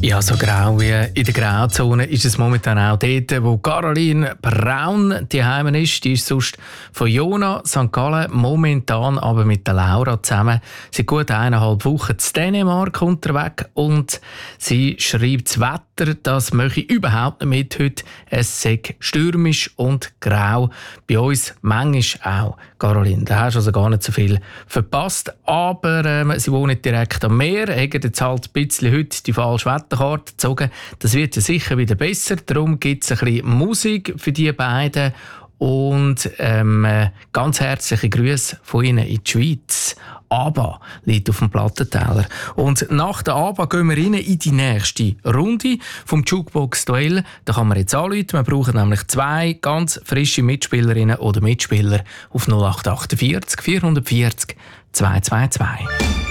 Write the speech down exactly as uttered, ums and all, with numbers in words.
Ja, so grau wie in der Grauzone ist es momentan auch dort, wo Caroline Braun die Heim ist. Die ist sonst von Jona, Sankt Gallen, momentan aber mit der Laura zusammen. Sie ist gut eineinhalb Wochen in Dänemark unterwegs und sie schreibt, das Wetter, das möchte ich überhaupt nicht mit heute. Es sei stürmisch und grau. Bei uns manchmal auch. Caroline, da hast du also gar nicht so viel verpasst. Aber ähm, sie wohnt direkt am Meer, haben jetzt halt ein bisschen heute die falsche Wetterkarte gezogen. Das wird ja sicher wieder besser. Darum gibt es ein bisschen Musik für die beiden. Und ähm, ganz herzliche Grüße von Ihnen in die Schweiz. ABBA liegt auf dem Plattenteller. Und nach der ABBA gehen wir rein in die nächste Runde vom Jukebox-Duell. Da kann man jetzt anrufen. Wir brauchen nämlich zwei ganz frische Mitspielerinnen oder Mitspieler auf null acht acht vier vier vier null zwei zwei zwei.